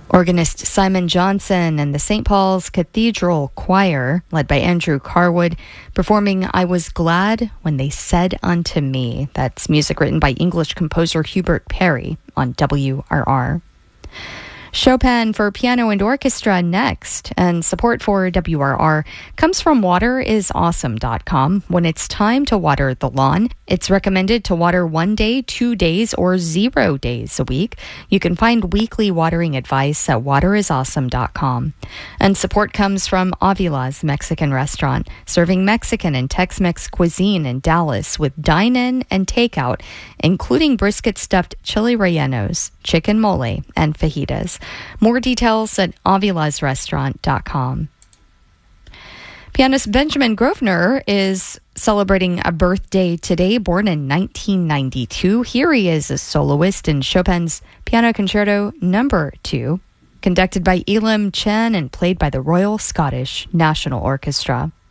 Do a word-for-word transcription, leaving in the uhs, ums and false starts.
Organist Simon Johnson and the Saint Paul's Cathedral Choir, led by Andrew Carwood, performing I Was Glad When They Said Unto Me. That's music written by English composer Hubert Parry on W R R. Chopin for piano and orchestra next, and support for W R R comes from water is awesome dot com. When it's time to water the lawn, it's recommended to water one day, two days, or zero days a week. You can find weekly watering advice at water is awesome dot com. And support comes from Avila's Mexican Restaurant, serving Mexican and Tex-Mex cuisine in Dallas with dine-in and takeout, including brisket stuffed chili rellenos, chicken mole, and fajitas. More details at avilas restaurant dot com. Pianist Benjamin Grosvenor is celebrating a birthday today, born in nineteen ninety-two. Here he is as soloist in Chopin's Piano Concerto Number two, conducted by Elam Chen and played by the Royal Scottish National Orchestra.